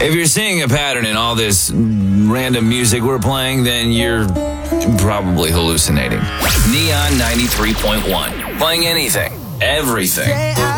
If you're seeing a pattern in all this random music we're playing, then you're probably hallucinating. Neon 93.1. Playing anything, everything.